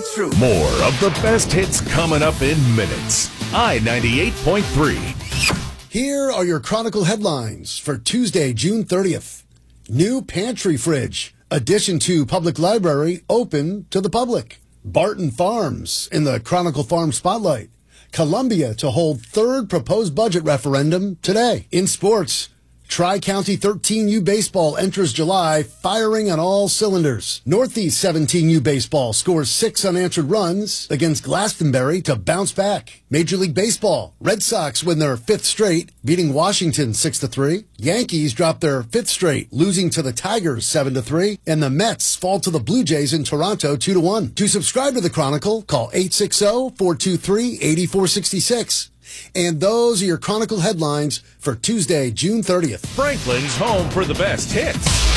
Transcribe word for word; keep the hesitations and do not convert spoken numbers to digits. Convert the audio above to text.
it's true. More of the best hits coming up in minutes. I ninety-eight point three. Here are your Chronicle headlines for Tuesday, June thirtieth. New pantry fridge. Addition to public library open to the public. Barton Farms in the Chronicle Farm Spotlight. Columbia to hold third proposed budget referendum today. In sports, Tri-County thirteen U baseball enters July, firing on all cylinders. Northeast seventeen U baseball scores six unanswered runs against Glastonbury to bounce back. Major League Baseball, Red Sox win their fifth straight, beating Washington six to three. Yankees drop their fifth straight, losing to the Tigers seven to three. And the Mets fall to the Blue Jays in Toronto two to one. To subscribe to the Chronicle, call eight six zero, four two three, eight four six six. And those are your Chronicle headlines for Tuesday, June thirtieth. Franklin's home for the best hits.